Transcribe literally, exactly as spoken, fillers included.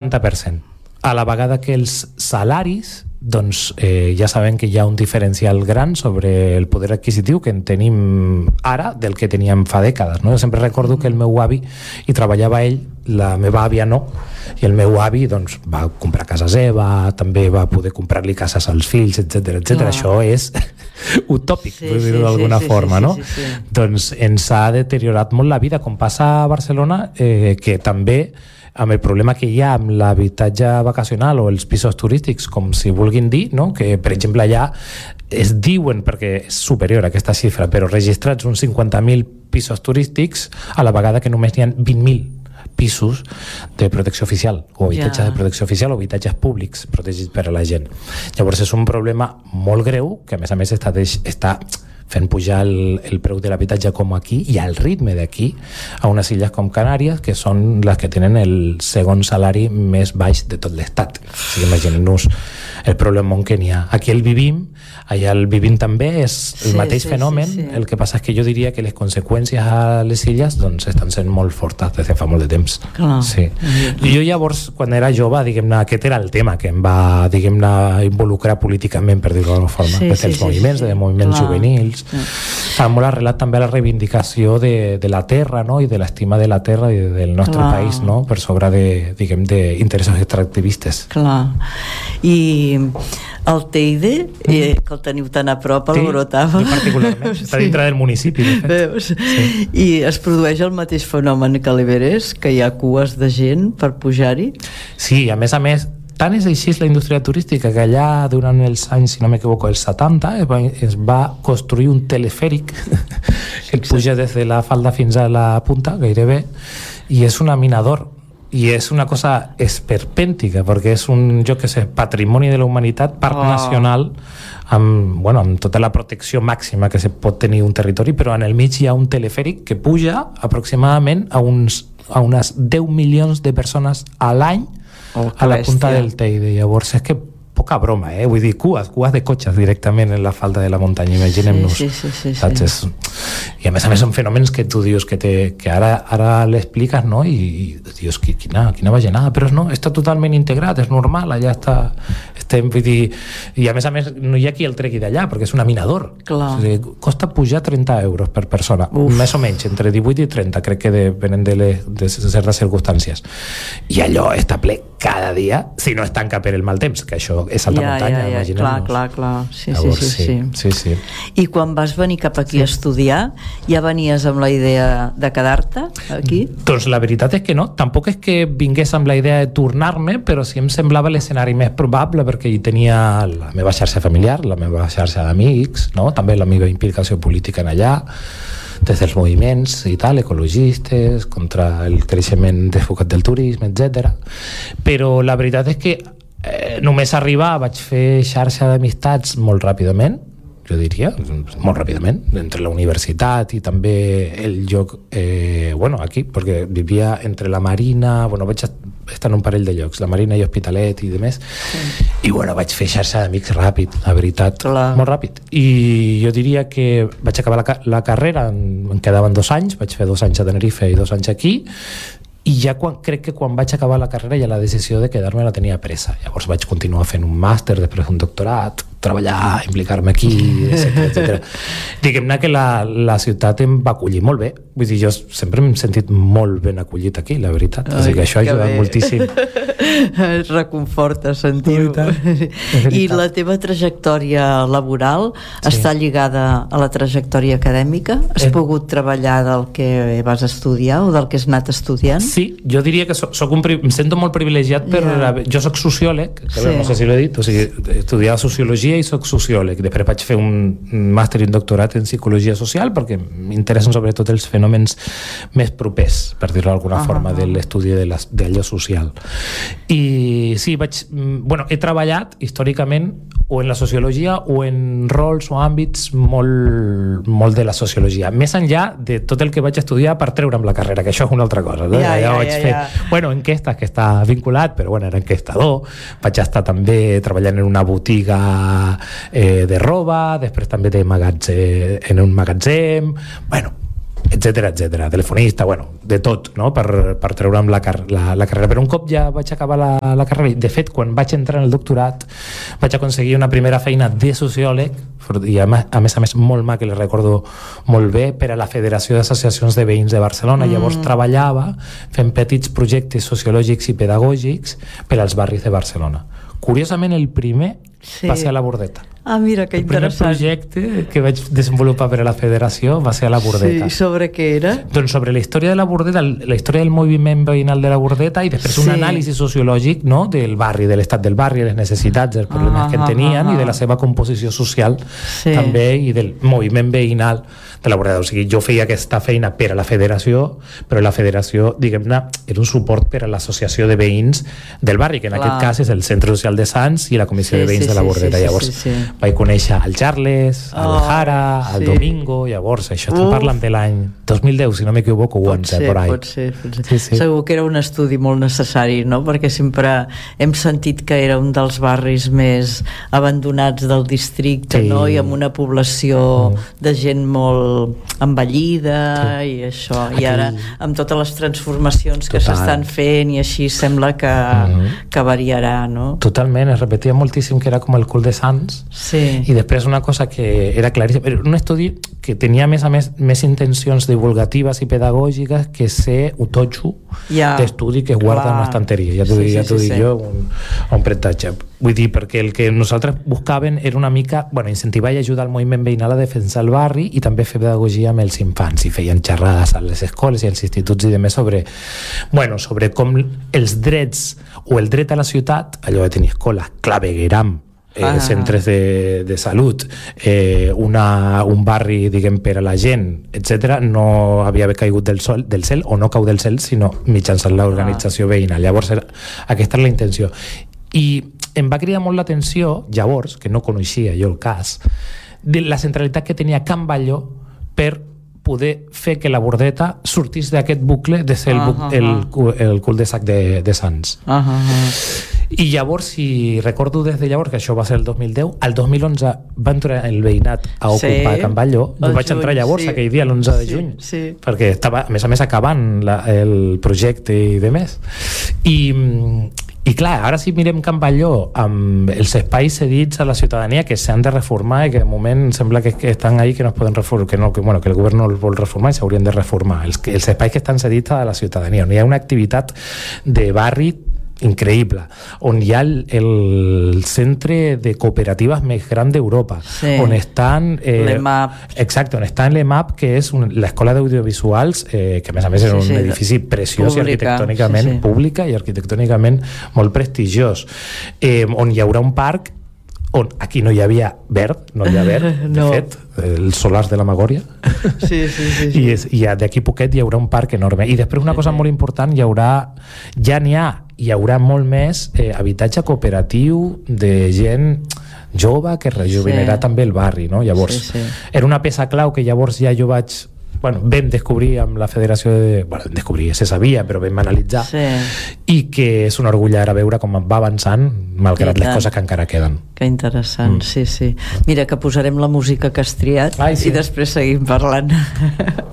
quaranta per cent. A la vegada que els salaris, doncs eh, ja sabem que hi ha un diferencial gran sobre el poder adquisitiu que en tenim ara del que teníem fa dècades, no? Jo sempre recordo que el meu avi hi treballava ell, la meva àvia no, i el meu avi doncs, va comprar casa seva, també va poder comprar-li cases als fills, etcètera, etcètera. Això és utòpic, sí, per dir-ho sí, d'alguna sí, forma, sí, no? Sí, sí, sí. Doncs ens ha deteriorat molt la vida, com passa a Barcelona, eh, que també amb el problema que hi ha amb l'habitatge vacacional o els pisos turístics, com si vulguin dir, no? Que per exemple allà es diuen, perquè és superior a aquesta xifra, però registrats uns cinquanta mil pisos turístics a la vegada que només n'hi ha vint mil pisos de protecció oficial o habitatges ja. de protecció oficial o habitatges públics protegits per a la gent. Llavors és un problema molt greu que a més a més està, deix, està fent pujar el, el preu de l'habitatge com aquí i al ritme d'aquí a unes illes com Canàries, que són les que tenen el segon salari més baix de tot l'estat. O sigui, imaginem-nos el problema que n'hi ha. Aquí el vivim, allà el vivim també, és el sí, mateix sí, fenomen, sí, sí. El que passa és que jo diria que les conseqüències a les illes doncs, estan sent molt fortes des de fa molt de temps. Clar. Sí. I jo llavors, quan era jove, diguem-ne, aquest era el tema que em va, diguem-ne, involucrar políticament, per dir-ho d'alguna forma, sí, des dels sí, moviments, sí, sí. de moviments Clar. juvenils. Sí. Està molt arrelat també a la reivindicació de, de la terra, no? I de l'estima de la terra i del nostre Clar. país, no? Per sobre de, diguem, d'interessos extractivistes. Clar. I el Teide, eh, que el teniu tan a prop, el Borotava. Sí, particularment. Està sí. dintre del municipi, de fet. Veus? Sí. I es produeix el mateix fenomen que a l'Everest, que hi ha cues de gent per pujar-hi? Sí, a més a més, tant és així la indústria turística que allà durant els anys, si no m'equivoco, els setanta es va, es va construir un telefèric que et puja des de la falda fins a la punta, gairebé, i és un aminador i és una cosa esperpèntica perquè és un, jo que sé, patrimoni de la humanitat, parc oh. nacional amb, bueno, amb tota la protecció màxima que se pot tenir un territori, però en el mig hi ha un telefèric que puja aproximadament a, uns, a unes deu milions de persones a l'any Oh, a la punta bèstia. del Teide. Llavors és que poca broma, eh? Vull dir, cues, cues de cotxes directament en la falda de la muntanya, imaginem-nos. Sí, sí, sí, sí, saps? sí. És... I a més a més són fenòmens que tu dius que, te, que ara, ara l'expliques, no? I, i dius, quina, quina bajanada, però no, està totalment integrat, és normal, allà està, estem, vull dir, i a més a més no hi ha qui el tregui d'allà, perquè és un aminador. Clar. O sigui, costa pujar trenta euros per persona, Uf. més o menys, entre divuit i trenta, crec que depenen de, les, de certes circumstàncies. I allò està ple cada dia, si no es tanca per el mal temps, que això és alta ja, muntanya, ja, ja. imaginem-nos. Clar, clar, clar. Sí, Llavors, sí, sí, sí. sí, sí, sí. I quan vas venir cap aquí sí. a estudiar, ja venies amb la idea de quedar-te aquí? Doncs la veritat és que no, tampoc és que vingués amb la idea de tornar-me, però sí em semblava l'escenari més probable perquè hi tenia la meva xarxa familiar, la meva xarxa d'amics, no? També la meva implicació política en allà, des dels moviments i tal, ecologistes, contra el creixement desfocat del turisme, etcètera. Però la veritat és que eh, només arribar vaig fer xarxa d'amistats molt ràpidament, jo diria, molt ràpidament, entre la universitat i també el lloc, eh, bueno, aquí, perquè vivia entre la Marina, bueno, vaig estar en un parell de llocs, la Marina i Hospitalet i demés, sí. i bueno, vaig fer xarxa d'amics ràpid, la veritat, Clar. molt ràpid. I jo diria que vaig acabar la, la carrera, em quedaven dos anys, vaig fer dos anys a Tenerife i dos anys aquí, i ja quan, crec que quan vaig acabar la carrera ja la decisió de quedar-me la tenia presa. Llavors vaig continuar fent un màster, després un doctorat, treballar, implicar-me aquí, etcètera, etcètera. Diguem-ne que la, la ciutat em va acollir molt bé. Vull dir, jo sempre m'he sentit molt ben acollit aquí, la veritat. Ai, o sigui que això ha ajudat moltíssim. Es reconforta sentir-ho. I la teva trajectòria laboral sí. està lligada a la trajectòria acadèmica? Has eh... pogut treballar del que vas estudiar o del que has anat estudiant? Sí, jo diria que soc, soc un, em sento molt privilegiat per... Yeah. Jo soc sociòleg, que sí. no sé si l'he dit, o sigui, estudiava sociologia i soc sociòleg. Després vaig fer un màster i un doctorat en psicologia social perquè m'interessen sobretot els fenòmens més propers, per dir-ho d'alguna uh -huh. forma, de l'estudi d'allò social. I sí, vaig... Bueno, he treballat històricament o en la sociologia o en rols o àmbits molt, molt de la sociologia. Més enllà de tot el que vaig estudiar per treure'm la carrera, que això és una altra cosa. No? Ja, ja, ja, vaig ja, fer, ja. bueno, enquestes, que està vinculat, però bueno, era enquestador. Vaig estar també treballant en una botiga eh, de roba, després també de magatzem, en un magatzem, bueno, etcètera, etcètera, telefonista, bueno, de tot, no? per, per treure'm la, car la, la carrera. Però un cop ja vaig acabar la, la carrera, i de fet, quan vaig entrar en el doctorat, vaig aconseguir una primera feina de sociòleg, i a més a més, a més molt maca, que li recordo molt bé, per a la Federació d'Associacions de Veïns de Barcelona. Mm. Llavors treballava fent petits projectes sociològics i pedagògics per als barris de Barcelona. Curiosament, el primer sí. va ser a la Bordeta. Ah, mira, que interessant. El primer projecte que vaig desenvolupar per a la federació va ser a la Bordeta. Sí, sobre què era? Doncs sobre la història de la Bordeta, la història del moviment veïnal de la Bordeta, i després sí. un anàlisi sociològic, no?, del barri, de l'estat del barri, les necessitats, els problemes ah, que en tenien ah, ah. i de la seva composició social sí. també, i del moviment veïnal de la Bordeta. O sigui, jo feia aquesta feina per a la federació, però la federació, diguem-ne, era un suport per a l'associació de veïns del barri, que en Clar. aquest cas és el Centre Social de Sants i la Comissió sí, de Veïns sí, de la Bordeta. Sí, sí, llavors sí, sí. vaig conèixer el Charles, el oh, Jara, el sí. Domingo, llavors això estem parlant de l'any dos mil deu, si no m'equivoco, o onze, por ahí. Pot ser, pot ser. Sí, sí. Segur que era un estudi molt necessari, no? Perquè sempre hem sentit que era un dels barris més abandonats del districte, sí. no? I amb una població mm. de gent molt envellida sí. i això, Aquí... i ara amb totes les transformacions que s'estan fent i així sembla que, mm. que variarà, no? Totalment, es repetia moltíssim que era com el cul de Sants sí. i després una cosa que era claríssima, era un estudi que tenia a més a més més intencions divulgatives i pedagògiques que ser un totxo ja, d'estudi que guarda clar. una estanteria, ja t'ho sí, dic, ja sí, sí, sí. jo un, un pretatge, vull dir, perquè el que nosaltres buscaven era una mica, bueno, incentivar i ajudar el moviment veïnal a defensar el barri i també fer pedagogia amb els infants, i feien xerrades a les escoles i als instituts i demés sobre bueno, sobre com els drets o el dret a la ciutat, allò de tenir escoles, clavegueram, Eh, ah. centres de, de salut, eh, una, un barri, diguem, per a la gent, etcètera, no havia caigut del, sol, del cel, o no cau del cel, sinó mitjançant l'organització ah. veïnal. Llavors, era, aquesta és la intenció. I em va cridar molt l'atenció, llavors, que no coneixia jo el cas, de la centralitat que tenia Can Balló per poder fer que la Bordeta sortís d'aquest bucle de ser el, uh -huh. el, el cul-de-sac de, de Sants. Uh -huh. I llavors, si recordo des de llavors, que això va ser el dos mil deu, al dos mil onze va entrar el veïnat a ocupar sí, Can Balló. Jo vaig juny, entrar llavors, sí. aquell dia, l'onze de juny, sí, sí. perquè estava, a més a més, acabant la, el projecte i de més. I, i clar, ara si mirem Can Balló amb els espais cedits a la ciutadania que s'han de reformar i que de moment sembla que, que estan ahí que no es poden reformar, que, no, que, bueno, que el govern no els vol reformar i s'haurien de reformar. Els, els espais que estan cedits a la ciutadania, on hi ha una activitat de barri increïble, on hi ha el, el centre de cooperatives més gran d'Europa, sí. on estan eh, l'E M A P, exacte, on està l'E M A P, que és un, l'escola d'audiovisuals, eh, que a més a més és sí, un sí, edifici preciós pública, i arquitectònicament sí, sí. pública i arquitectònicament molt prestigiós, eh, on hi haurà un parc on aquí no hi havia verd, no hi ha verd, no. de fet, els solars de la Magòria. Sí, sí, sí. sí. I, és, i d'aquí poquet hi haurà un parc enorme. I després una sí, cosa sí. molt important, hi haurà, ja n'hi ha, hi haurà molt més eh, habitatge cooperatiu de gent jove que rejuvenarà sí. també el barri, no? Llavors, sí, sí. era una peça clau que llavors ja jo vaig bueno, vam descobrir amb la federació de... Bueno, descobrir, se sabia, però vam analitzar sí. i que és un orgull ara veure com va avançant malgrat les coses que encara queden. Que interessant, mm. sí, sí. Mira, que posarem la música que has triat Ai, sí. i després seguim parlant.